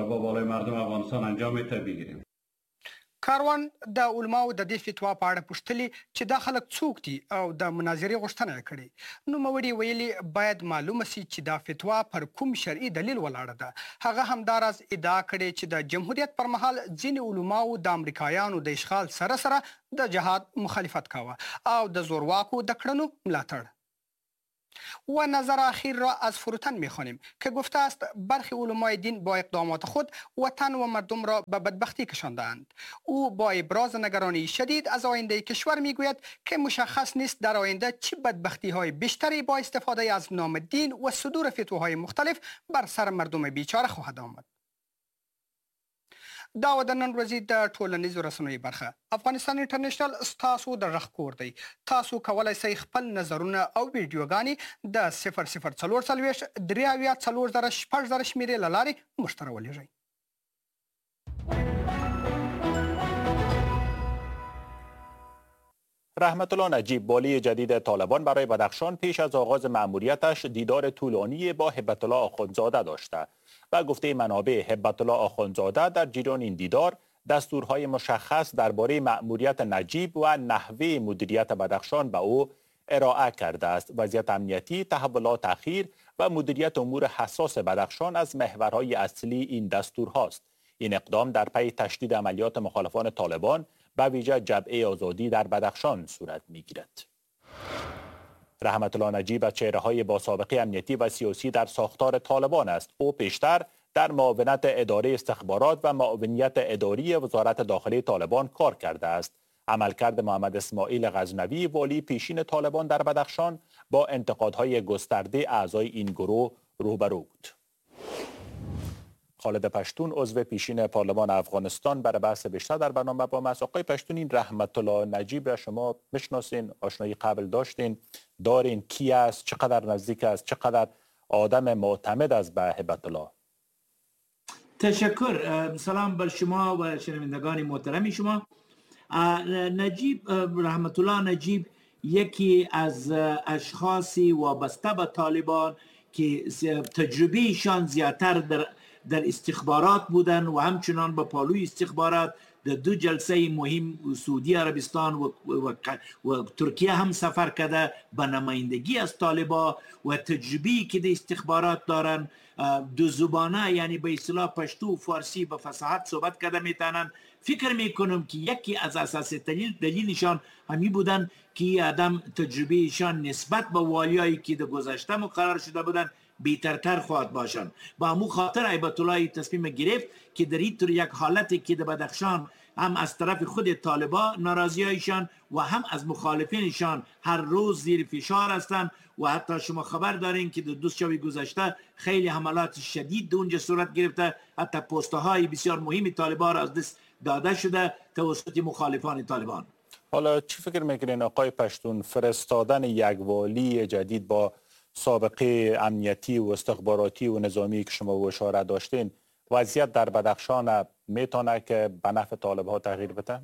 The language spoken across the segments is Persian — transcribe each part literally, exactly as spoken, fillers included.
با بالای مردم افغانستان انجام میده بگیریم. کاروان د علماو د دې فتوا په اړه پوښتلي چې دا خلک څوک دي او د مناظرې غوښتنه کړې. نوموړي ویلي باید معلومه سي چې دا فتوا پر کوم شرعي دلیل ولاړه ده. هغه همداراز ادعا کړې چې د جمهوریت پر مهال ځینې علماو د امریکایانو د اشغال سره سره د جهاد مخالفت کاوه او د زورواکو د کړنو ملاتړ. و نظر اخیر را از فروتن می‌خوانیم که گفته است برخی علمای دین با اقدامات خود وطن و مردم را به بدبختی کشاندند. او با ابراز نگرانی شدید از آینده کشور میگوید که مشخص نیست در آینده چه بدبختی‌های بیشتری با استفاده از نام دین و صدور فتواهای مختلف بر سر مردم بیچاره خواهد آمد. دا و د نن ورځې د ټولنیزو رسنیو برخه. افغانستان انټرنیشنل ستاسو د غږ کور دی. تاسو کولی شئ خپل نظرونه او ویډیوګانې د صفر صفر څلور څلوېښت درې اویا څلور زره شپږ زره شمېرې له لارې موږ ته راولېږئ. رحمت الله نجیب والی جدید طالبان برای بدخشان پیش از آغاز مأموریتش دیدار طولانی با هبت الله آخوندزاده داشته و گفته منابع هبت الله آخوندزاده در جریان این دیدار دستورهای مشخص درباره مأموریت نجیب و نحوه مدیریت بدخشان به او ارائه کرده است. وضعیت امنیتی، تحولات اخیر و مدیریت امور حساس بدخشان از محورهای اصلی این دستورهاست. این اقدام در پی تشدید عملیات مخالفان طالبان به ویژه جبهه آزادی در بدخشان صورت می‌گیرد. رحمت الله نجیب از چهره‌های با سابقه امنیتی و سیاسی در ساختار طالبان است. او پیشتر در معاونت اداره استخبارات و معاونیت اداری وزارت داخلی طالبان کار کرده است. عملکرد محمد اسماعیل غزنوی والی پیشین طالبان در بدخشان با انتقادهای گسترده اعضای این گروه روبرو بود. خالد پشتون عضو پیشین پارلمان افغانستان برای بحث بیشتر در برنامه با ماست. آقای پشتون، این رحمت الله نجیب را شما میشناسین، آشنایی قبل داشتین، دارین؟ کی است؟ چقدر نزدیک است؟ چقدر آدم معتمد است به هبت الله؟ تشکر. سلام بر شما و شنوندگان محترم شما. نجیب رحمت الله نجیب یکی از اشخاصی وابسته به طالبان که تجربهشان زیادتر در در استخبارات بودن و همچنان به پالوی استخبارات در دو جلسه مهم سعودی عربستان و, و, و ترکیه هم سفر کرده به نمایندگی از طالبان و تجربی که در استخبارات دارن، دو زبانه یعنی به اصطلاح پشتو و فارسی به فصاحت صحبت کرده میتونن. فکر میکنم که یکی از اساسی دلیل دلیلشان همی بودن که آدم تجربهشان نسبت به والیایی که در گذشته مقرر شده بودن بیترتر خواهد باشند. با همون خاطر هیبت الله تصمیم گرفت که در این طور یک حالتی که در بدخشان هم از طرف خود طالبان ناراضیایشان و هم از مخالفینشان هر روز زیر فشار هستند و حتی شما خبر دارین که در دو شب گذشته خیلی حملات شدید در اونجا صورت گرفته، حتی پست‌های بسیار مهمی طالبان را از دست داده شده توسط مخالفان طالبان. حالا چی فکر میکنین آقای پشتون، فرستادن یک والی جدید با سابقه امنیتی و استخباراتی و نظامی که شما و اشاره داشتین، وضعیت در بدخشان میتونه که به نفع طالب ها تغییر بده؟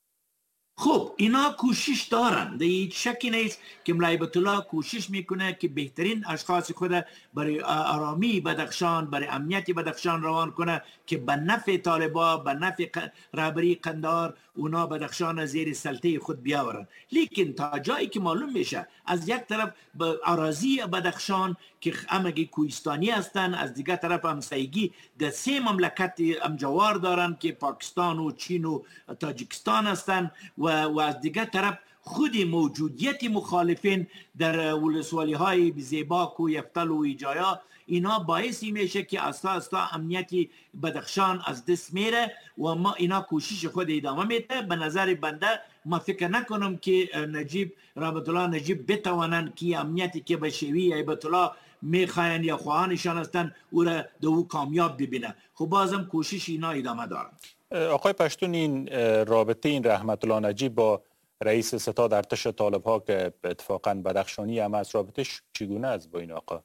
خب اینا کوشش دارن، هیچ شکی نیست که هیبت الله کوشش میکنه که بهترین اشخاص خود برای آرامی بدخشان، برای امنیت بدخشان روان کنه که به نفع طالبان، به نفع رهبری قندهار اونا بدخشان زیر سلطه خود بیاورن. لیکن تا جایی که معلوم میشه از یک طرف اراضی بدخشان که همگی کوهستانی هستن، از دیگر طرف همسایگی در سه مملکت امجوار دارن که پاکستان و چین و تاجیکستان هستن و, و از دیگر طرف خود موجودیت مخالفین در ولسوالی های بزیباک و یفتل و ایجایا، اینا باعثی میشه که استا استا امنیتی بدخشان از دست میره و ما اینا کوشش خود ادامه میده. به نظر بنده ما فکر نکنم که نجیب رحمت الله نجیب بتوانند که امنیتی که به شیوی هیبت الله میخواین یا خواهانشان هستن او را دو کامیاب ببینه. خب بازم کوشش اینا ادامه داره. آقای پشتون، این رابطه این رحمت الله نجیب با رئیس ستاد ارتش طالب ها که اتفاقا بدخشانی هم از، رابطش چگونه است با این آقا؟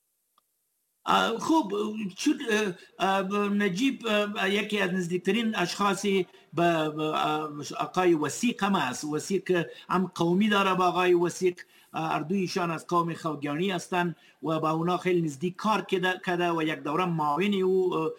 خب چون نجیب یکی از نزدیکترین اشخاصی به آقای وثیق هم است. وثیق هم قومی داره با آقای وثیق اردویشان از قوم خوگیانی هستند و با اونا خیلی نزدیک کار کرده و یک دوره معاونی او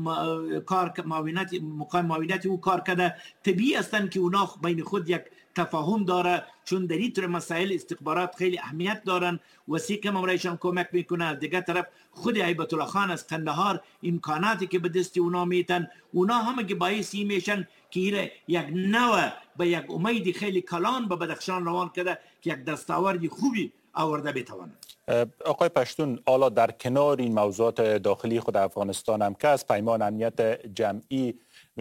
کار معاونت مقام معاونت او کار کرده. طبیعی هستند که اونا بین خود یک تفاهم داره، چون در این طور مسائل استخبارات خیلی اهمیت دارن و سیکم امرایشان کمک میکنه. از دیگه طرف خود هیبت الله خان از قندهار امکاناتی که به دست اونا میتن، اونا همه که باعثی میشن که ایره یک نوع به یک امید خیلی کلان به بدخشان روان کرده که یک دستاورد خوبی آورده بتواند. آقای پشتون، حالا در کنار این موضوعات داخلی خود افغانستان هم که از پیمان امنیت جمعی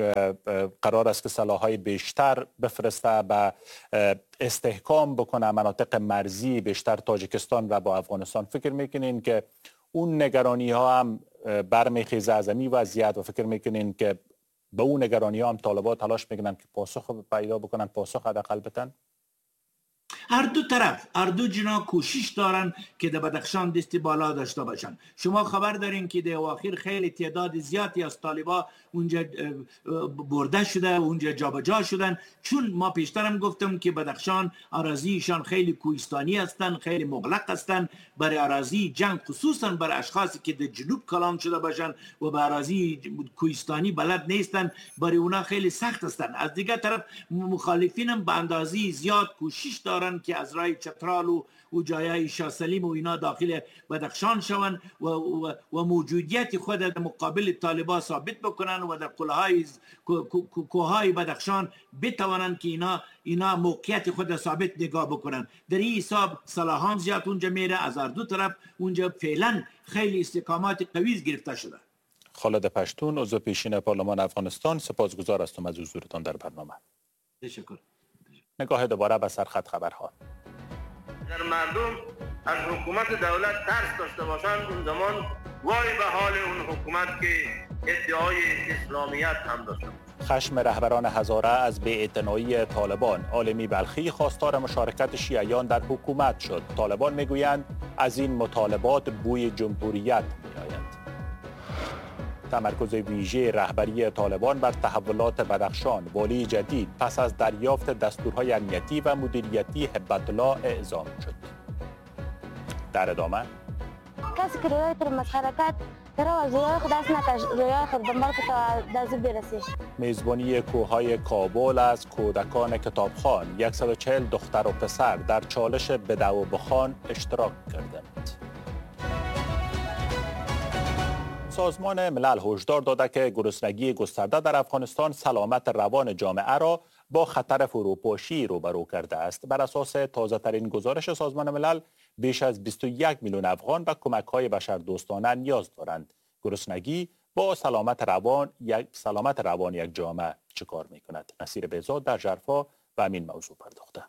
قرار است که سلاح‌های بیشتر بفرسته و استحکام بکنه مناطق مرزی بیشتر تاجیکستان و با افغانستان، فکر میکنین که اون نگرانی ها هم برمیخیزه از این وضعیت و فکر میکنین که به اون نگرانی ها هم طالبان تلاش میکنن که پاسخ پیدا بکنن، پاسخ حداقل بدن؟ هر دو طرف، هر دو جنا کوشش دارن که در بدخشان دست بالا داشته باشن. شما خبر دارین که در اواخر خیلی تعداد زیادی از طالبا اونجا برده شده، اونجا جابجا شدن، چون ما پیشترم گفتم که بدخشان اراضیشان خیلی کوهستانی هستن، خیلی مغلق هستن. برای اراضی جنگ، خصوصا برای اشخاصی که در جنوب کلان شده باشن و به اراضی کوهستانی بلد نیستن، برای اونا خیلی سخت هستن. از دیگه طرف مخالفینم به اندازه زیاد کوشش دارن که از رای چترال و و جایای شاه سلیم و اینا داخل بدخشان شون و, و, و موجودیت خود در مقابل طالبان ثابت بکنن و در قلعه‌های کوههای بدخشان بتوانند که اینا اینا موقعیت خود ثابت نگاه بکنن. در این حساب سلاحان زیاد اونجا میره، از هر دو طرف اونجا فعلا خیلی استحکامات قوی گرفته شده. خالد پشتون، عضو پیشین پارلمان افغانستان، سپاسگزار هستم از حضورتان در برنامه. تشکر. نگاه دوباره به سرخط خبرها. در مردم از حکومت دولت ترس داشته باشند، اون زمان وای به حال اون حکومت که ادعای اسلامیت هم داشته. خشم رهبران هزاره از بی‌اعتنایی طالبان. عالمی بلخی خواستار مشارکت شیعیان در حکومت شد. طالبان میگویند از این مطالبات بوی جمهوریت میآید. تمرکز ویژه رهبری طالبان بر تحولات بدخشان. والی جدید پس از دریافت دستورهای امنیتی و مدیریتی هبت الله اعزام شد. در ادامه کسی که رویای تر مسخرکت در از رویای خود دست نکش، رویای خود دنبال که تا دست برسیش. میزبانی کوههای کابل از کودکان کتابخوان. صد و چهل دختر و پسر در چالش بدو و بخوان اشتراک کردند. سازمان ملل هشدار داده که گرسنگی گسترده در افغانستان سلامت روان جامعه را با خطر فروپاشی روبرو کرده است. بر اساس تازه ترین گزارش سازمان ملل، بیش از بیست و یک میلیون افغان به کمک‌های بشردوستانه نیاز دارند. گرسنگی با سلامت روان یک سلامت روان یک جامعه چه کار می‌کند؟ نصیر بهزاد در ژرفا و همین موضوع پرداخته.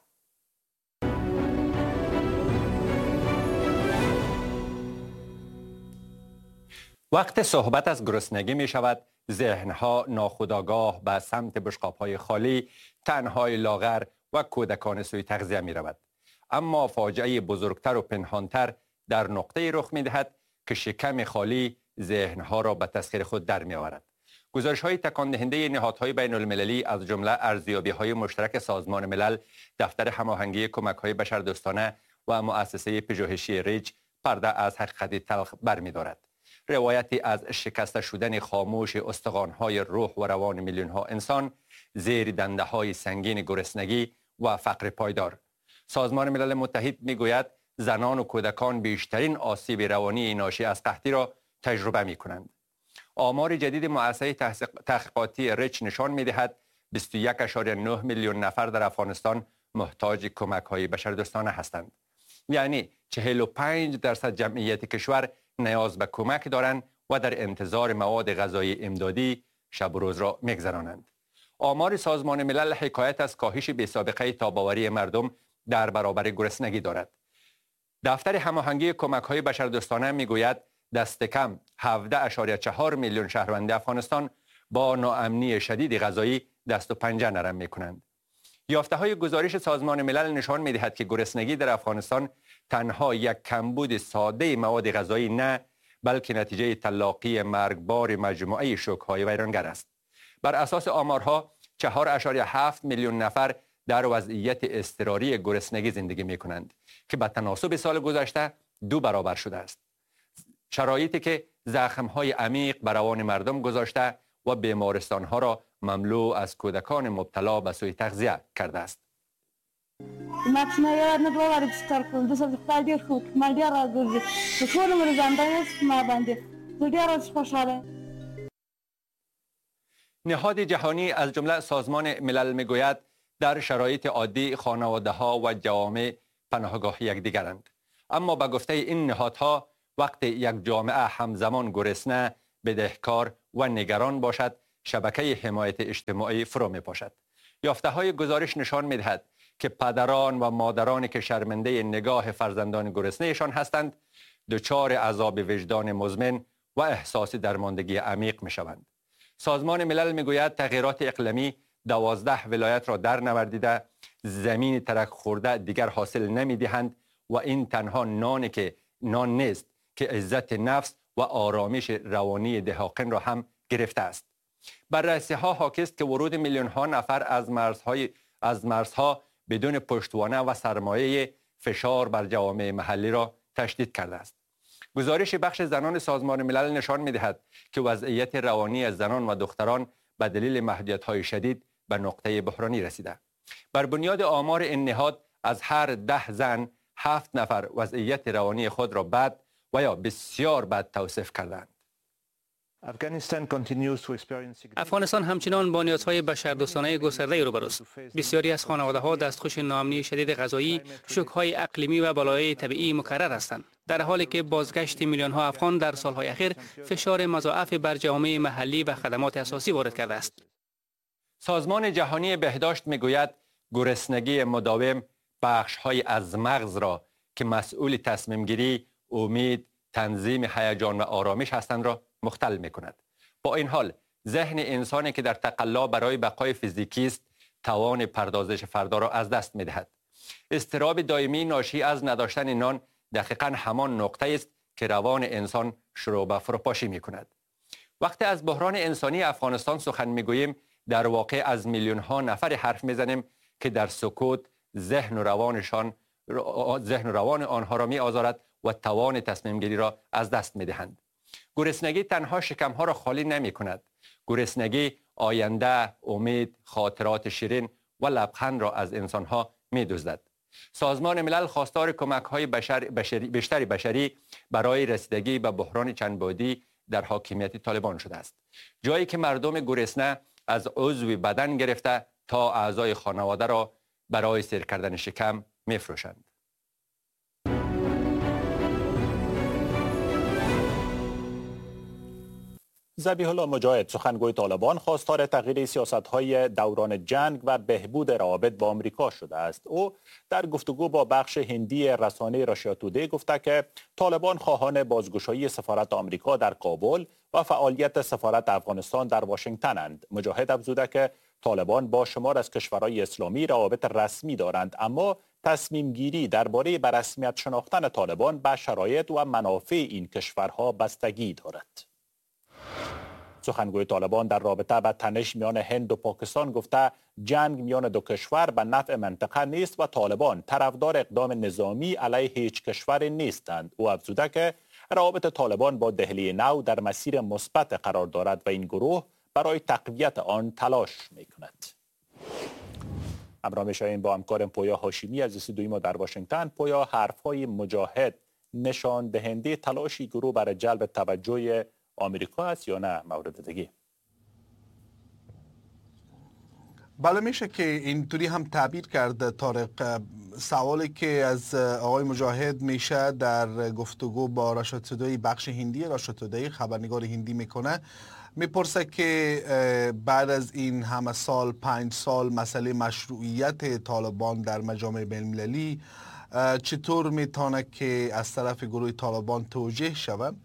وقت صحبت از گرسنگی می شود، ذهنها ناخودآگاه به سمت بشقاب‌های خالی، تنهای لاغر و کودکان سوی تغذیه می رود. اما فاجعه بزرگتر و پنهانتر در نقطه رخ می دهد که شکم خالی ذهنها را به تسخیر خود در می آورد. گزارش‌های تکان دهنده نهادهای بین المللی از جمله ارزیابی‌های مشترک سازمان ملل، دفتر هماهنگی کمک‌های بشردوستانه و مؤسسه پژوهشی ریچ پرده از حقیقت تلخ برمی‌دارد. روایتی از شکسته شدن خاموش استخوان‌های روح و روان میلیون‌ها انسان زیر دنده‌های سنگین گرسنگی و فقر پایدار. سازمان ملل متحد می‌گوید زنان و کودکان بیشترین آسیب روانی ناشی از قحطی را تجربه می‌کنند. آمار جدید مؤسسه تحقیقاتی ریچ نشان می‌دهد بیست و یک ممیز نه میلیون نفر در افغانستان محتاج کمک‌های بشردوستانه هستند. یعنی چهل و پنج درصد جمعیت کشور نیاز به کمک دارند و در انتظار مواد غذایی امدادی شب و روز را می‌گذرانند. آمار سازمان ملل حکایت از کاهش بی‌سابقه تاب‌آوری مردم در برابر گرسنگی دارد. دفتر هماهنگی کمک‌های بشردوستانه می‌گوید دست کم هفده ممیز چهار میلیون شهروند افغانستان با ناامنی شدید غذایی دست و پنجه نرم می‌کنند. یافته‌های گزارش سازمان ملل نشان می‌دهد که گرسنگی در افغانستان تنها یک کمبود ساده مواد غذایی نه، بلکه نتیجه تلاقی مرگبار مجموعه شوک‌های ویرانگر است. بر اساس آمارها چهار ممیز هفت میلیون نفر در وضعیت اضطراری گرسنگی زندگی می کنند که به تناسب سال گذشته دو برابر شده است. شرایطی که زخم‌های عمیق بر روان مردم گذاشته و بیمارستان‌ها را مملو از کودکان مبتلا به سوء تغذیه کرده است. نهاد جهانی از جمله سازمان ملل میگوید در شرایط عادی خانواده‌ها و جوامع پناهگاه یکدیگرند، اما به گفته این نهادها وقتی یک جامعه همزمان گرسنه، بدهکار و نگران باشد، شبکه حمایت اجتماعی فرو می‌پاشد. یافته‌های گزارش نشان می‌دهد که پدران و مادرانی که شرمنده نگاه فرزندان گرسنه‌شان هستند، دچار عذاب وجدان مزمن و احساس درماندگی عمیق می‌شوند. سازمان ملل میگوید تغییرات اقلیمی دوازده ولایت را در نوردیده، زمین ترک خورده دیگر حاصل نمی‌دهند و این تنها نانی که نان نیست که عزت نفس و آرامش روانی دهقان را هم گرفته است. بررسی‌ها حاکی است که ورود میلیون‌ها نفر از مرزهای از مرزها بدون پشتوانه و سرمایه فشار بر جوامع محلی را تشدید کرده است. گزارش بخش زنان سازمان ملل نشان می‌دهد که وضعیت روانی زنان و دختران به دلیل محدودیت‌های شدید به نقطه بحرانی رسیده. بر بنیاد آمار این نهاد از هر ده زن هفت نفر وضعیت روانی خود را بد و یا بسیار بد توصیف کردند. افغانستان همچنان با نیازهای بشردوستانه گسترده روبروست. بسیاری از خانواده‌ها دستخوش ناامنی شدید غذایی، شوک‌های اقلیمی و بلایای طبیعی مکرر هستند، در حالی که بازگشت میلیون‌ها افغان در سال‌های اخیر فشار مضاعف بر جامعه محلی و خدمات اساسی وارد کرده است. سازمان جهانی بهداشت میگوید گرسنگی مداوم بخش‌های از مغز را که مسئول تصمیم گیری، امید، تنظیم هیجان و آرامش هستند را مختل می کند. با این حال ذهن انسانی که در تقلا برای بقای فیزیکی است توان پردازش فردا را از دست می دهد. اضطراب دائمی ناشی از نداشتن نان دقیقاً همان نقطه است که روان انسان شروع به فروپاشی می کند. وقتی از بحران انسانی افغانستان سخن می گوییم در واقع از میلیون ها نفر حرف می زنیم که در سکوت ذهن و روانشان ذهن و روان آنها را می آزارد و توان تصمیم گیری را از دست می دهند. گرسنگی تنها شکمها را خالی نمی کند. گرسنگی آینده، امید، خاطرات شیرین و لبخند را از انسانها می دزدد. سازمان ملل خواستار کمک‌های بشر بشری بیشتری بشری برای رسیدگی به بحران چند بعدی در حاکمیت طالبان شده است. جایی که مردم گرسنه از عضو بدن گرفته تا اعضای خانواده را برای سیر کردن شکم می‌فروشند. ذبیح الله مجاهد سخنگوی طالبان خواستار تغییر سیاست‌های دوران جنگ و بهبود روابط با آمریکا شده است. او در گفتگو با بخش هندی رسانه راشیا تودی گفته که طالبان خواهان بازگشایی سفارت آمریکا در کابل و فعالیت سفارت افغانستان در واشنگتنند. مجاهد افزوده که طالبان با شمار از کشورهای اسلامی روابط رسمی دارند، اما تصمیم گیری درباره به رسمیت شناختن طالبان به شرایط و منافع این کشورها بستگی دارد. سخنگوی طالبان در رابطه با تنش میان هند و پاکستان گفته جنگ میان دو کشور به نفع منطقه نیست و طالبان طرفدار اقدام نظامی علیه هیچ کشور نیستند. او افزوده که روابط طالبان با دهلی نو در مسیر مثبت قرار دارد و این گروه برای تقویت آن تلاش میکند. همراه میشویم با همکارم پویا هاشمی از استودیوی ما در واشنگتن. پویا، حرفهای مجاهد نشان دهنده تلاشی گروه برای جلب توجه آمریکا است یا نه مورد دیگه؟ بله، میشه که اینطوری هم تعبیر کرد طارق. سوالی که از آقای مجاهد میشه در گفتگو با راشد تودی، بخش هندی راشد تودی، خبرنگار هندی میکنه، میپرسه که بعد از این همه سال، پنج سال، مسئله مشروعیت طالبان در مجامع بین المللی چطور میتونه که از طرف گروه طالبان توجیه شود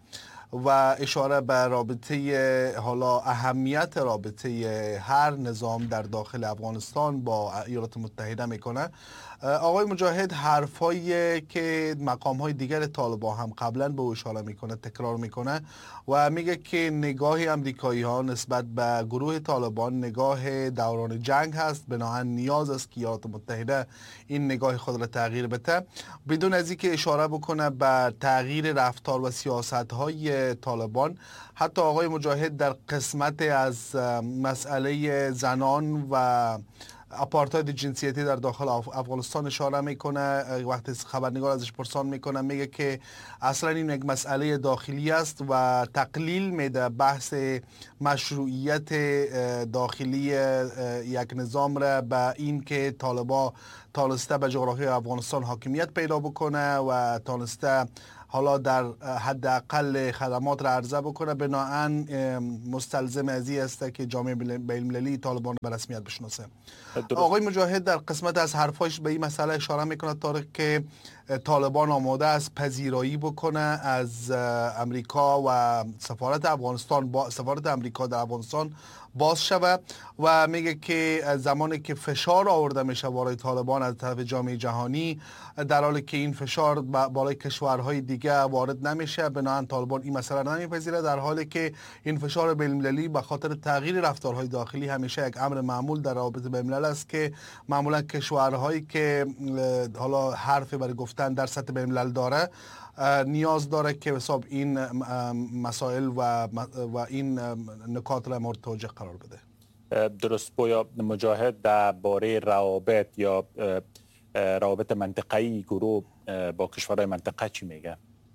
و اشاره به رابطه حالا اهمیت رابطه هر نظام در داخل افغانستان با ایالات متحده میکنه. آقای مجاهد حرفایی که مقام‌های دیگر طالبان هم قبلا به او اشاره میکنه تکرار میکنه و میگه که نگاه امریکایی ها نسبت به گروه طالبان نگاه دوران جنگ هست، بنابراین نیاز است که ایالات متحده این نگاه خود را تغییر بده، بدون از اینکه اشاره بکنه به تغییر رفتار و سیاست های طالبان. حتی آقای مجاهد در قسمت از مسئله زنان و آپارتاید جنسیتی در داخل افغانستان اشاره میکنه. وقتی خبرنگار ازش پرسان میکنه میگه که اصلا این یک مسئله داخلی است و تقلیل میده بحث مشروعیت داخلی یک نظام را به این که طالبان تانسته به جغرافیای افغانستان حاکمیت پیدا بکنه و تانسته حالا در حداقل خدمات را عرضه بکنه، بناهن مستلزم از این است که جامعه بین‌المللی طالبان به رسمیت بشناسه. آقای مجاهد در قسمت از حرفایش به این مسئله اشاره میکنه طوری که طالبان آماده است پذیرایی بکنه از امریکا و سفارت افغانستان با سفارت امریکا در افغانستان باز شود و میگه که زمانی که فشار آورده میشه برای طالبان از طرف جامعه جهانی، در حالی که این فشار برای کشورهای دیگه وارد نمیشه، بنابراین طالبان این مسئله را نمیپذیره، در حالی که این فشار بین‌المللی به خاطر تغییر رفتارهای داخلی همیشه یک امر معمول در روابط بین‌الملل است که معمولا کشورهایی که حالا حرفی برای گفتن در سطح بین‌الملل داره نیاز داره که حساب این مسائل و و این نکات را مورد توجه قرار بده. درست. پویا مجاهد درباره روابط یا روابط منطقه‌ای گروه با کشورهای منطقه چی میگه؟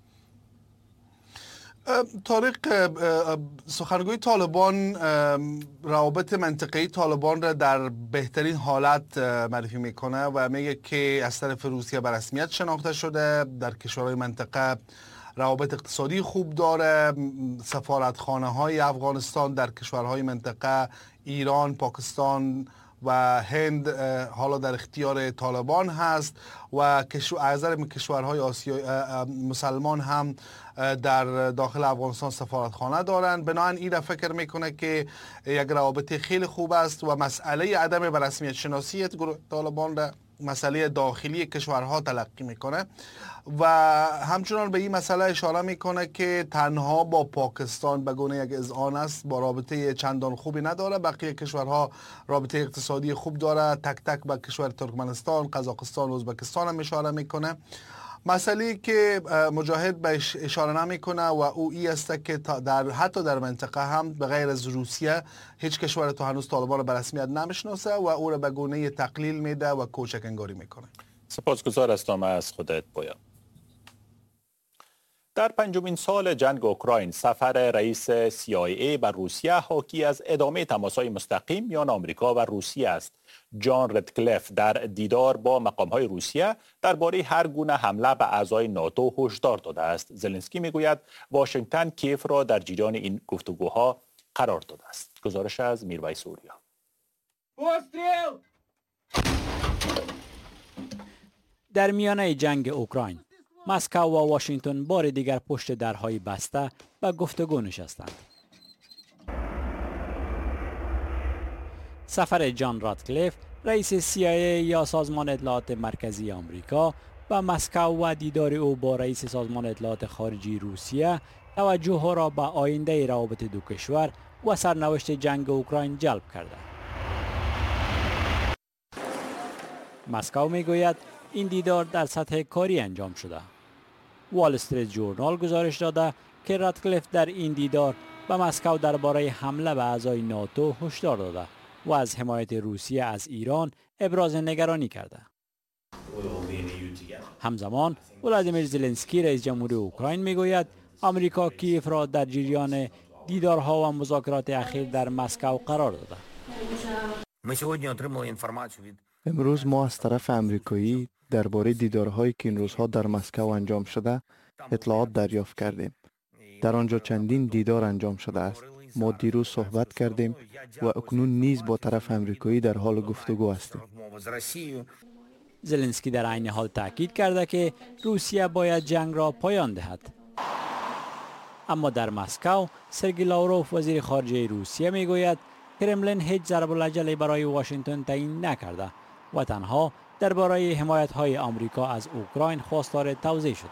طارق، سخنگوی طالبان روابط منطقه‌ای طالبان را در بهترین حالت معرفی میکنه و میگه که از طرف روسیه به رسمیت شناخته شده، در کشورهای منطقه روابط اقتصادی خوب داره، سفارتخانه های افغانستان در کشورهای منطقه ایران، پاکستان و هند حالا در اختیار طالبان هست و اعضای کشورهای آسیایی مسلمان هم در داخل افغانستان سفارتخانه دارند. بنابراین این را فکر میکنه که یک روابط خیلی خوب است و مسئله عدم به رسمیت شناسی گروه طالبان را مسئله داخلی کشورها تلقی میکنه و همچنان به این مسئله اشاره میکنه که تنها با پاکستان به گونه یک اذعان است، با رابطه چندان خوبی نداره، بقیه کشورها رابطه اقتصادی خوب داره، تک تک با کشور ترکمنستان، قزاقستان و ازبکستان هم اشاره میکنه. مسئله که مجاهد بهش اشاره نمیکنه و او ای است که در حتی در منطقه هم به غیر از روسیه هیچ کشور تا هنوز طالبان به رسمیت نمیشناسه و او را به گونه تقلیل میده و کوچک انگاری میکنه. سپاسگزار هستم از خودت پویا. در پنجمین سال جنگ اوکراین سفر رئیس سی آی ای به روسیه حاکی از ادامه تماس‌های مستقیم میان آمریکا و روسیه است. جان ردکلیف در دیدار با مقام‌های روسیه درباره هر گونه حمله به اعضای ناتو هشدار داده است. زلنسکی میگوید واشنگتن کیف را در جریان این گفتگوها قرار داده است. گزارش از میرویس اوریا. در میانه جنگ اوکراین مسکو و واشنگتن بار دیگر پشت درهای بسته و گفتگو نشستند. سفر جان رادکلیف رئیس سی آی ای یا سازمان اطلاعات مرکزی آمریکا و مسکو و دیدار او با رئیس سازمان اطلاعات خارجی روسیه توجه را به آینده روابط دو کشور و سرنوشت جنگ اوکراین جلب کرده. مسکو میگوید این دیدار در سطح کاری انجام شده. وال استریت جورنال گزارش داده که رادکلیف در این دیدار به مسکو درباره حمله به اعضای ناتو هشدار داده و از حمایت روسیه از ایران ابراز نگرانی کرده. همزمان ولادیمیر زلنسکی رئیس جمهوری اوکراین میگوید آمریکا کیف را در جریان دیدارها و مذاکرات اخیر در مسکو قرار داده. امروز ما از طرف امریکایی درباره دیدارهایی که این روزها در مسکو انجام شده اطلاعات دریافت کردیم. در آنجا چندین دیدار انجام شده است. ما دیروز صحبت کردیم و اکنون نیز با طرف امریکایی در حال گفتگو هستیم. زلنسکی در عین حال تاکید کرده که روسیه باید جنگ را پایان دهد. اما در مسکو سرگئی لاوروف وزیر خارجه روسیه میگوید کرملین هیچ ضرب العجله برای واشنگتن تعیین نکرده و تنها درباره حمایت‌های آمریکا از اوکراین خواستار توضیح شده.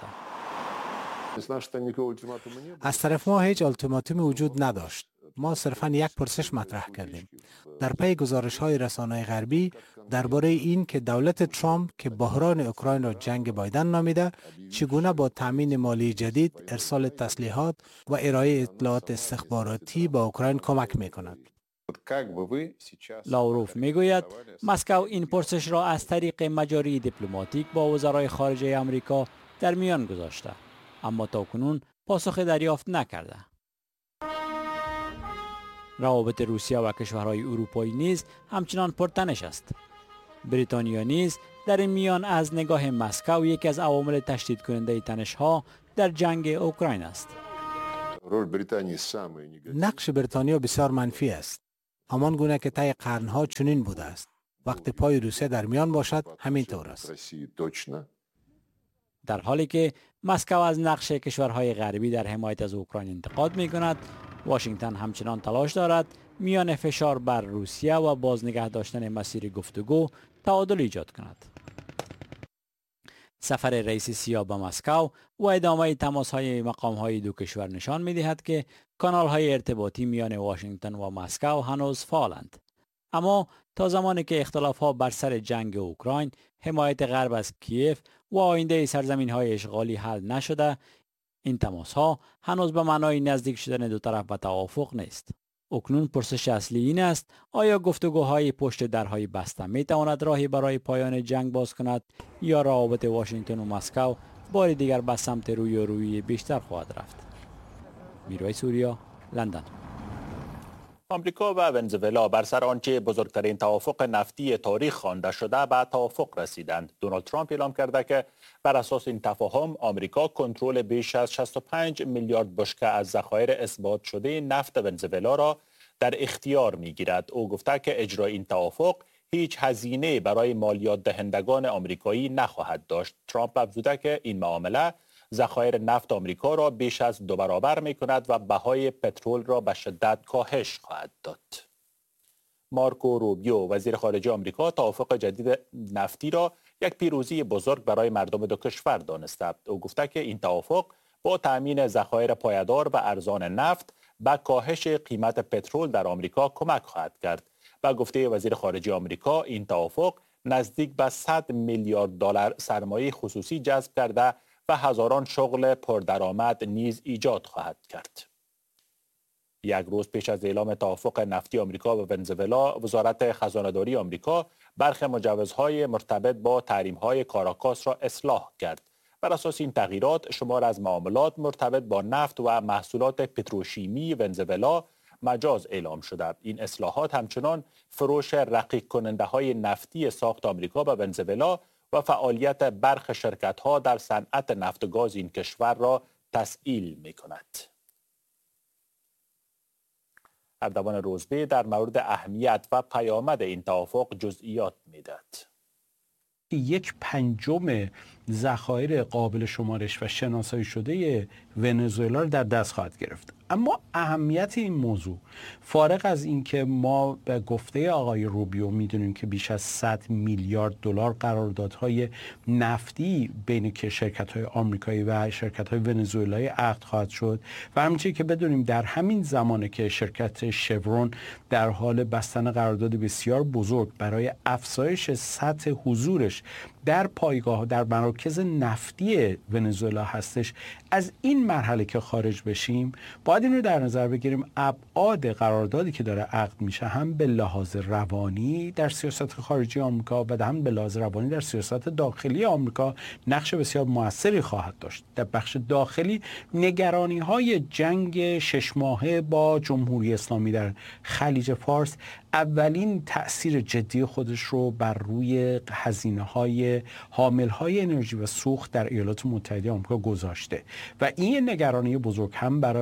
از طرف ما هیچ التیماتومی وجود نداشت. ما صرفاً یک پرسش مطرح کردیم. در پی گزارش‌های رسانه‌های غربی درباره این که دولت ترامپ که بحران اوکراین را جنگ بایدن نامیده، چگونه با تامین مالی جدید، ارسال تسلیحات و ارائه اطلاعات استخباراتی با اوکراین کمک می‌کند. لاوروف میگوید مسکو این پرسش را از طریق مجاری دیپلماتیک با وزرای خارجه آمریکا در میان گذاشته، اما تاکنون پاسخ دریافت نکرده. روابط روسیه و کشورهای اروپایی نیز همچنان پرتنش است. بریتانیا نیز در این میان از نگاه مسکو یکی از عوامل تشدید کننده تنش‌ها در جنگ اوکراین است. نقش بریتانیا بسیار منفی است. همان گونه که طی قرنها چنین بوده است. وقتی پای روسیه در میان باشد همین طور است. در حالی که مسکو از نقش کشورهای غربی در حمایت از اوکراین انتقاد می کند، واشنگتن همچنان تلاش دارد میان فشار بر روسیه و باز نگه داشتن مسیر گفتگو تعادل ایجاد کند. سفر رئیس سیا به مسکو و ادامه تماس‌های مقام‌های دو کشور نشان می‌دهد که کانال‌های ارتباطی میان واشنگتن و مسکو هنوز فعالند. اما تا زمانی که اختلاف‌ها بر سر جنگ اوکراین، حمایت غرب از کیف و آینده سرزمین‌های اشغالی حل نشده، این تماس‌ها هنوز به معنای نزدیک شدن دو طرف به توافق نیست. اکنون پرسش اصلی این است آیا گفتگوهای پشت درهای بسته می تواند راهی برای پایان جنگ باز کند یا روابط واشنگتن و مسکو بار دیگر به سمت روی و روی بیشتر خواهد رفت. میروی سوریا، لندن. آمریکا و ونزوئلا بر سر آنچه بزرگترین توافق نفتی تاریخ خوانده شده به توافق رسیدند. دونالد ترامپ اعلام کرده که بر اساس این تفاهم آمریکا کنترل بیش از شصت و پنج میلیارد بشکه از ذخایر اثبات شده نفت ونزوئلا را در اختیار می‌گیرد. او گفته که اجرای این توافق هیچ هزینه برای مالیات دهندگان آمریکایی نخواهد داشت. ترامپ افزوده که این معامله ذخایر نفت آمریکا را بیش از دو برابر می کند و بهای پترول را به شدت کاهش خواهد داد. مارکو روبیو وزیر خارجه آمریکا توافق جدید نفتی را یک پیروزی بزرگ برای مردم دو کشور دانسته. او گفته که این توافق با تأمین ذخایر پایدار و ارزان نفت به کاهش قیمت پترول در آمریکا کمک خواهد کرد. با گفته وزیر خارجه آمریکا این توافق نزدیک به صد میلیارد دلار سرمایه خصوصی جذب کرده و هزاران شغل پردرآمد نیز ایجاد خواهد کرد. یک روز پیش از اعلام توافق نفتی آمریکا و ونزوئلا، وزارت خزانه‌داری آمریکا برخی مجوزهای مرتبط با تحریم‌های کاراکاس را اصلاح کرد. بر اساس این تغییرات، شمار از معاملات مرتبط با نفت و محصولات پتروشیمی ونزوئلا مجاز اعلام شده. این اصلاحات همچنان فروش رقیق کننده های نفتی ساخت آمریکا به ونزوئلا و فعالیت برخی شرکت‌ها در صنعت نفت و گاز این کشور را تسهیل می‌کند. اردوان روزبه در مورد اهمیت و پیامد این توافق جزئیات می‌دهد. یک پنجم ذخایر قابل شمارش و شناسایی شده ونزوئلا را در دست خواهد گرفت. اما اهمیت این موضوع فارغ از اینکه ما به گفته آقای روبیو میدونیم که بیش از صد میلیارد دلار قراردادهای نفتی بین که شرکت‌های آمریکایی و شرکت‌های ونزوئلایی عقد خواهد شد و همچنین که بدونیم در همین زمانه که شرکت شورون در حال بستن قرارداد بسیار بزرگ برای افزایش سطح حضورش در پایگاه در مراکز نفتی ونزوئلا هستش، از این مرحله که خارج بشیم باید این رو در نظر بگیریم ابعاد قراردادی که داره عقد میشه هم به لحاظ روانی در سیاست خارجی آمریکا و هم به لحاظ روانی در سیاست داخلی آمریکا نقش بسیار موثری خواهد داشت. در بخش داخلی نگرانی های جنگ شش ماهه با جمهوری اسلامی در خلیج فارس اولین تأثیر جدی خودش رو بر روی هزینه‌های حامل‌های انرژی و سوخت در ایالات متحده آمریکا گذاشته و این نگرانی بزرگ هم برای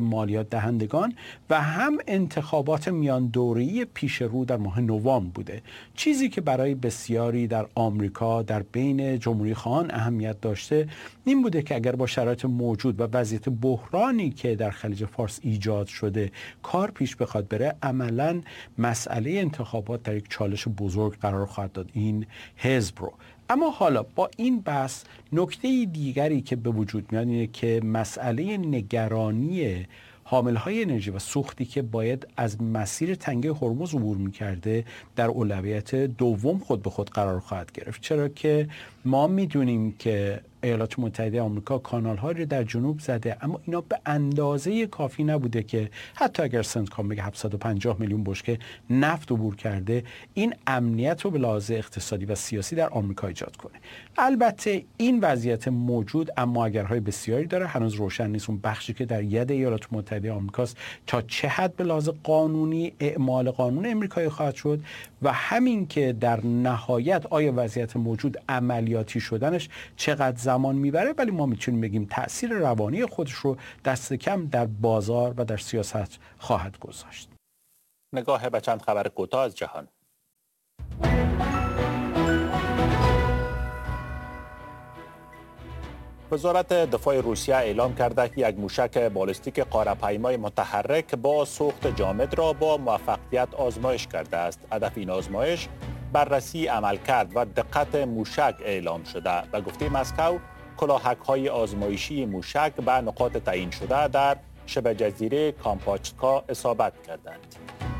مالیات دهندگان و هم انتخابات میان دوره‌ای پیش رو در ماه نوامبر بوده. چیزی که برای بسیاری در آمریکا در بین جمهوری خواهان اهمیت داشته این بوده که اگر با شرایط موجود و وضعیت بحرانی که در خلیج فارس ایجاد شده کار پیش بخواد بره، عملاً مسئله انتخابات در یک چالش بزرگ قرار خواهد داد این حزب رو. اما حالا با این بحث نکته دیگری که به وجود میاد اینه که مسئله نگرانی حاملهای انرژی و سوختی که باید از مسیر تنگه هرمز عبور میکرده در اولویت دوم خود به خود قرار خواهد گرفت، چرا که ما میدونیم که ایالات متحده آمریکا کانال ها رو در جنوب زده، اما اینا به اندازه کافی نبوده که حتی اگر سنتکام بگه هفتصد و پنجاه میلیون بشکه نفت عبور کرده این امنیت رو به لحاظ اقتصادی و سیاسی در آمریکا ایجاد کنه. البته این وضعیت موجود اما اگرهای بسیاری داره، هنوز روشن نیست اون بخشی که در ید ایالات متحده آمریکاست تا چه حد به لحاظ قانونی اعمال قانون امریکایی خواهد شد و همین که در نهایت آیا وضعیت موجود عملیاتی شدنش چقدر زمان میبره، ولی ما میتونیم بگیم تأثیر روانی خودش رو دست کم در بازار و در سیاست خواهد گذاشت. نگاه به چند خبر کوتاه از جهان. وزارت دفاع روسیه اعلام کرده که یک موشک بالستیک قاره‌پیمای متحرک با سوخت جامد را با موفقیت آزمایش کرده است. هدف این آزمایش بررسی عملکرد و دقت موشک اعلام شده و گفته مسکو کلاهک‌های آزمایشی موشک به نقاط تعیین شده در شبه جزیره کامپاچکا اصابت کردند.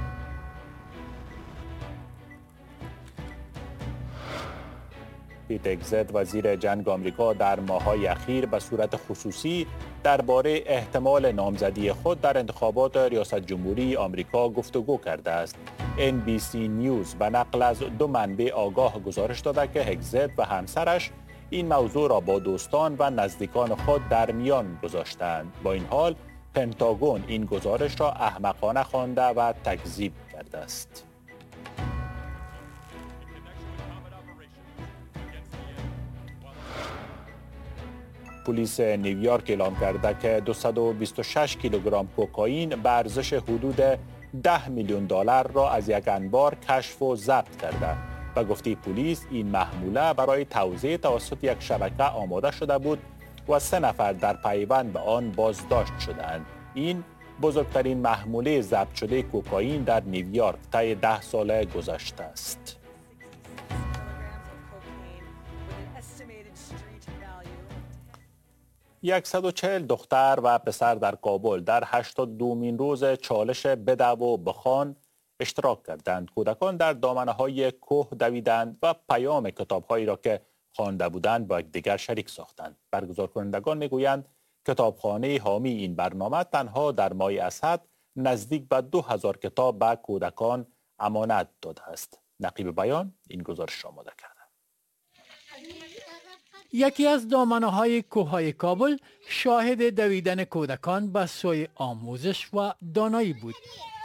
پیت هگزت وزیر جنگ آمریکا در ماه‌های اخیر به صورت خصوصی درباره احتمال نامزدی خود در انتخابات ریاست جمهوری آمریکا گفتگو کرده است. ان بی سی نیوز به نقل از دو منبع آگاه گزارش داده که هگزت و همسرش این موضوع را با دوستان و نزدیکان خود در میان گذاشتند. با این حال پنتاگون این گزارش را احمقانه خوانده و تکذیب کرده است. پلیس نیویورک اعلام کرده که دویست و بیست و شش کیلوگرم کوکائین به ارزش حدود ده میلیون دلار را از یک انبار کشف و ضبط کرده و گفته پلیس این محموله برای توزیع توسط یک شبکه آماده شده بود و سه نفر در پیوند به آن بازداشت شدند. این بزرگترین محموله ضبط شده کوکائین در نیویورک طی ده سال گذشته است. صد و چهل دختر و پسر در کابل در هشتاد و دومین روز چالش بدو و بخوان اشتراک کردند. کودکان در دامنه‌های کوه دویدند و پیام کتاب‌هایی را که خوانده بودند با یکدیگر شریک ساختند. برگزار کنندگان میگویند کتابخانه حامی این برنامه تنها در ماه اسد نزدیک به دو هزار کتاب به کودکان امانت داده است. نقیب بیان این گزارش آماده کرد. یکی از دامنه‌های کوههای کابل شاهد دویدن کودکان به سوی آموزش و دانایی بود.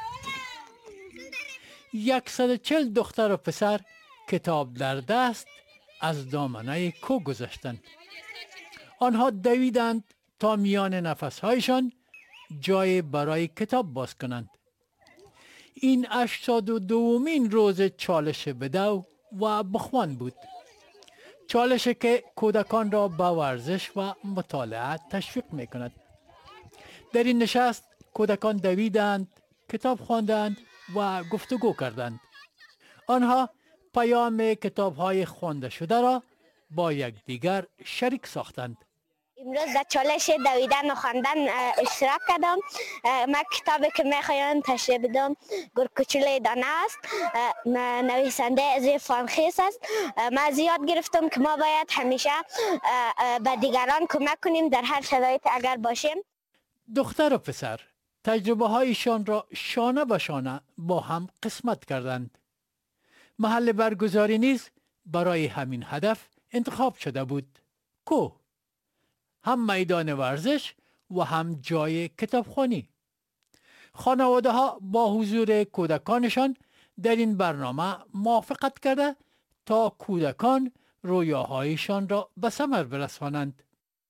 صد و چهل دختر و پسر کتاب در دست از دامنه کوه گذشتند. آنها دویدند تا میان نفسهایشان جای برای کتاب باز کنند. این هشتاد و دومین روز چالش بدو و بخوان بود. چالشی که کودکان را به ورزش و مطالعه تشویق می کند. در این نشست کودکان دویدند، کتاب خواندند و گفتگو کردند. آنها پیام کتاب‌های خوانده شده را با یکدیگر شریک ساختند. امروز در چالش دویدن و خواندن اشتراک کردم. من کتابی که میخوایم تشریح بدم گرگوچلوی دانه است. نویسنده ازی فانخیس است. من زیاد گرفتم که ما باید همیشه به دیگران کمک کنیم در هر شرایط اگر باشیم. دختر و پسر تجربه هایشان را شانه به شانه با هم قسمت کردند. محل برگزاری نیز برای همین هدف انتخاب شده بود. کوه، هم میدان ورزش و هم جای کتابخوانی. خانواده ها با حضور کودکانشان در این برنامه موافقت کرده تا کودکان رویاهایشان را به ثمر برسانند.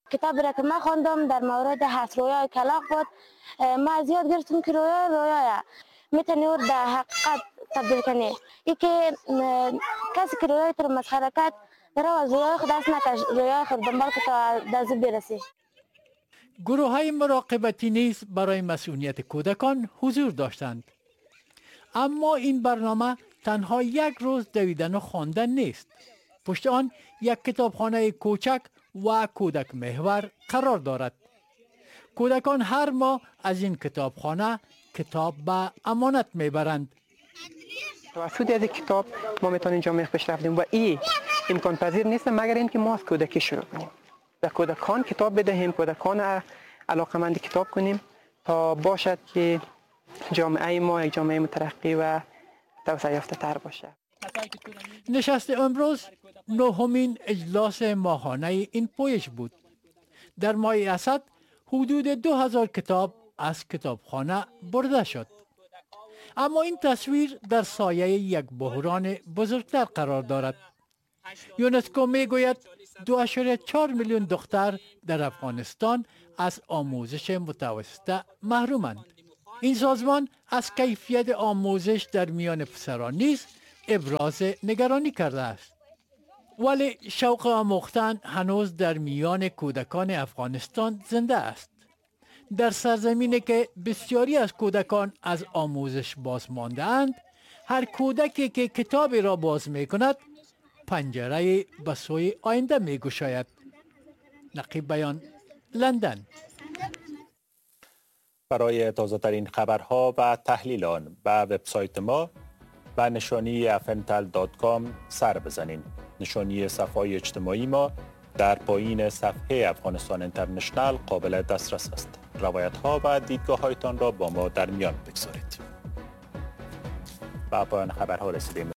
کتابی را که من خواندم در مورد هفت رویای کلاغ بود. ما از یاد گرفتم که رویا رویاه میتونی او در حقیقت تبدیل کنی. ای که کسی که رویای تو مسخره کرد رو از رویای خود دست نکش، رویای خود دنبال که تا دست برسی. گروه های مراقبتی نیز برای مسئولیت کودکان حضور داشتند. اما این برنامه تنها یک روز دویدن و خواندن نیست. پشت آن یک کتابخانه کوچک و کودک محور قرار دارد. کودکان هر ماه از این کتابخانه کتاب به امانت میبرند. توسط از کتاب ما میتونیم جامعه پیش رفتیم و این امکان پذیر نیست مگر اینکه ما از کودکی شروع کنیم. به کودکان کتاب بدهیم، کودکان علاقمند کتاب کنیم تا باشد که جامعه ما یک جامعه مترقی و توسعه یافته تر باشه. نشست امروز نهمین اجلاس ماهانه این پویش بود. در ماه اسد حدود دو هزار کتاب از کتابخانه برده شد. اما این تصویر در سایه یک بحران بزرگتر قرار دارد. یونسکو می گوید دو اشاره چهار میلیون دختر در افغانستان از آموزش متوسطه محرومند. این سازمان از کیفیت آموزش در میان پسران نیز ابراز نگرانی کرده است. ولی شوق آموختن هنوز در میان کودکان افغانستان زنده است. در سرزمینی که بسیاری از کودکان از آموزش باز مانده اند، هر کودکی که کتابی را باز می کند پنجره به سوی آینده می گشاید. نقیب بیان، لندن. برای تازه ترین خبرها و تحلیل آن به وبسایت ما به نشانی افنتل دات کام سر بزنید. نشانی صفحه اجتماعی ما در پایین صفحه افغانستان اینترنشنال قابل دسترس است. روایت ها و دیدگاه هایتان را با ما در میان بگذارید. با پایان خبرها رسیدیم.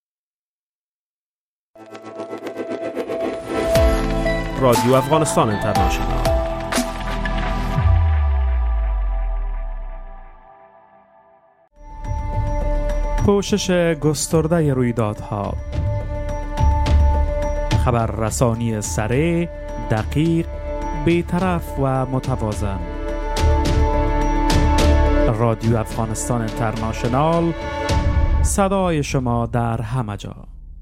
رادیو افغانستان اینترنشنال. پوشش گسترده رویدادها، خبررسانی سریع، دقیق، بی‌طرف و متوازن. رادیو افغانستان اینترنشنال، صدای شما در همه جا.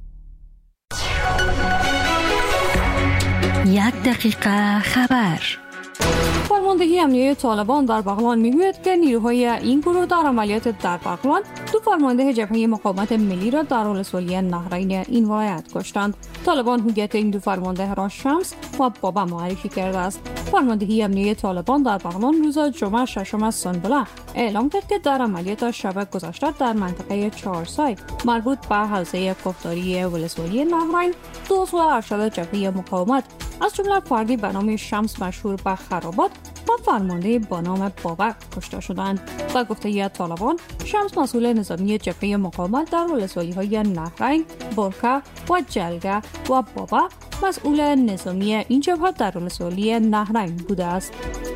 یک دقیقه خبر. فرماندهی امنیتی طالبان در بغلان میگوید که نیروهای این گروه در عملیات در بغلان دو فرمانده جبهه مقاومت ملی را در ولسوالی نهرین این ولایت کشتند. طالبان هویت این دو فرمانده را شمس و بابا معرفی کرده است. فرماندهی امنیتی طالبان در بغلان روز جمعه ششم سنبله اعلام کرد که در عملیات شب گذشته در منطقه چهارسای مربوط به حوزه کوهداری ولسوالی نهرین دو عضو ارشد جبهه مقاومت از جمله فردی به نام شمس مشهور به خرابات و فرمانده با نام بابک کشته شدند. با گفته طالبان، شمس مسئول نظامی جبهه مقاومت در ولسوالی های نهرین، برکه و جلگه و بابا مسئول نظامی این جبهه در ولسوالی نهرین بوده است.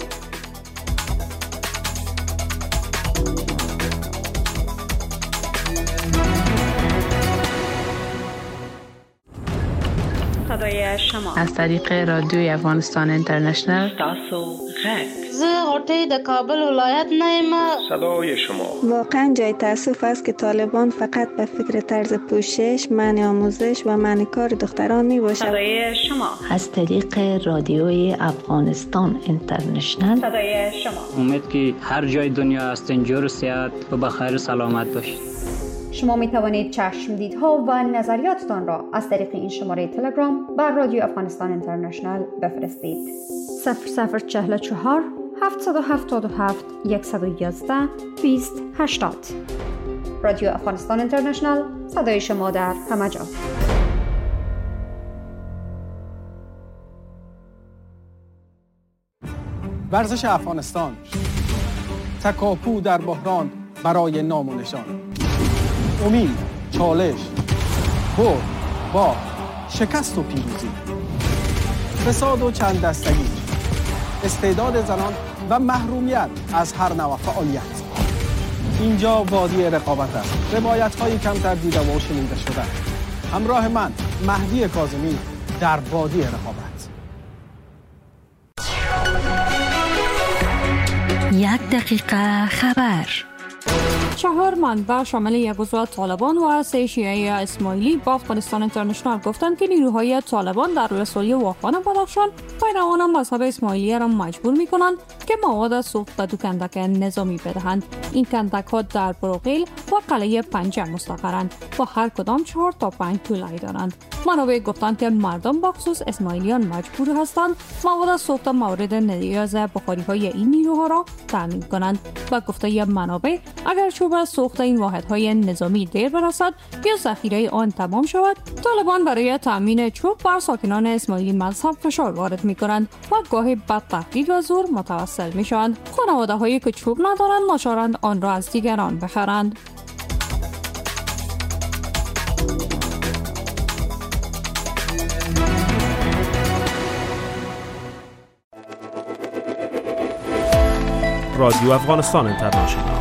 صدای شما از طریق رادیوی افغانستان اینترنشنال. تاسو غرب زه غرطی در کابل ولایت نیمه. صدای شما. واقعا جای تاسف است که طالبان فقط به فکر طرز پوشش، منع آموزش و منع کار دختران می باشد. صدای شما از طریق رادیوی افغانستان اینترنشنال. صدای شما. امید که هر جای دنیا هستین جور و صحت و بخیر سلامت باشید. شما می توانید چشمدیدها و نظریاتتان را از طریق این شماره تلگرام بر رادیو افغانستان اینترنشنال بفرستید. صفر صفر چهل چهار هفتصد و هفتاد و هفت صد و یازده بیست هشتاد. رادیو افغانستان اینترنشنال، صدای شما در همه جا. ورزش افغانستان، تکاپو در بحران برای نام و نشان، امید، چالش، برد، باخت، شکست و پیروزی، فساد و چند دستگی، استعداد زنان و محرومیت از هر نوع فعالیت. اینجا وادی رقابت است. روایت های کمتر دیده و شنیده شده. همراه من مهدی کاظمی در وادی رقابت. یک دقیقه خبر. چهار منبع شامل یک عضو طالبان و سه شیعه اسماعیلی با افغانستان اینترنشنال گفتند که نیروهای طالبان در ولسوالی واخان بدخشان پیروان مذهب اسماعیلی را مجبور می‌کنند که مواد سوخت به دو کندک نظامی بدهند. این کندک ها در بروقیل و قلعه پنجه مستقرند و هر کدام چهار تا پنج طولایی دارند. منابع گفتند که مردم بخصوص اسماعیلیان مجبور هستند مواد سوخت مورد نیاز بخاری های این نیروها را تامین کنند. و گفته منابع اگر چوب سوخت این واحدهای نظامی دیر برسد یا ذخیره آن تمام شود، طالبان برای تامین چوب بر ساکنان اسماعیلی مذهب فشار وارد می کنند و گاهی به تهدید و زور متوسل می شوند. خانواده هایی که چوب ندارند ناچارند آن را از دیگران بخرند. رادیو افغانستان اینترنشنال